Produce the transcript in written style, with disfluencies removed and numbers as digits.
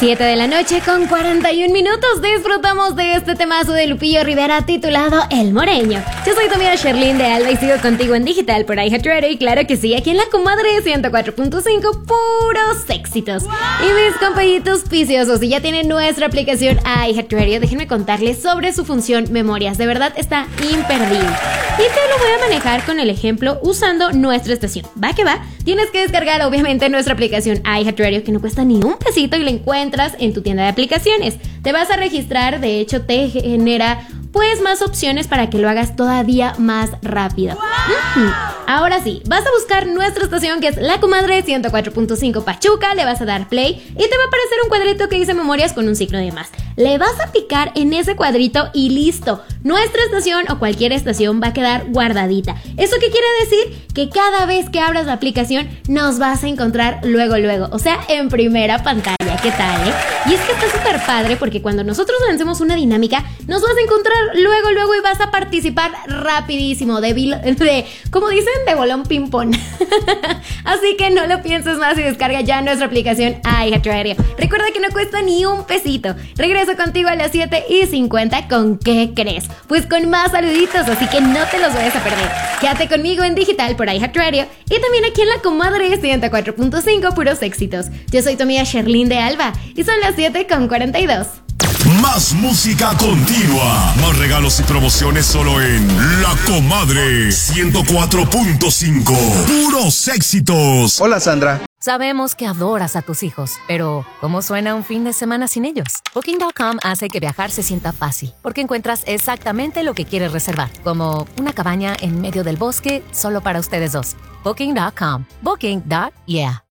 7 de la noche con 41 minutos. Disfrutamos de este temazo de Lupillo Rivera titulado El Moreño. Yo soy tu amiga Sherlyn de Alba y sigo contigo en digital por iHeartRadio. Y claro que sí, aquí en La Comadre 104.5, puros éxitos. Y mis compañitos viciosos, si ya tienen nuestra aplicación iHeartRadio, déjenme contarles sobre su función Memorias. De verdad está imperdible. Y te lo voy a manejar con el ejemplo usando nuestra estación. Va que va. Tienes que descargar obviamente nuestra aplicación iHeartRadio, que no cuesta ni un pesito y la encuentras en tu tienda de aplicaciones. Te vas a registrar, de hecho te genera pues más opciones para que lo hagas todavía más rápido. Ahora sí, vas a buscar nuestra estación que es La Comadre 104.5 Pachuca, le vas a dar play y te va a aparecer un cuadrito que dice Memorias con un signo de más. Le vas a picar en ese cuadrito y listo. Nuestra estación o cualquier estación va a quedar guardadita. ¿Eso qué quiere decir? Que cada vez que abras la aplicación nos vas a encontrar luego, o sea, en primera pantalla. ¿Qué tal, Y es que está súper padre porque cuando nosotros lancemos una dinámica, nos vas a encontrar luego y vas a participar rapidísimo, como dicen, de bolón ping-pong. Así que no lo pienses más y descarga ya nuestra aplicación iHeartRadio. Recuerda que no cuesta ni un pesito. Regreso contigo a las 7:50. ¿Con qué crees? Pues con más saluditos, así que no te los vayas a perder. Quédate conmigo en digital por iHeartRadio y también aquí en La Comadre 104.5, puros éxitos. Yo soy tu amiga Sherlyn de Alba y son las 7:42. Más música continua, más regalos y promociones solo en La Comadre 104.5. Puros éxitos. Hola, Sandra. Sabemos que adoras a tus hijos, pero ¿cómo suena un fin de semana sin ellos? Booking.com hace que viajar se sienta fácil, porque encuentras exactamente lo que quieres reservar, como una cabaña en medio del bosque solo para ustedes dos. Booking.com. Booking.yeah.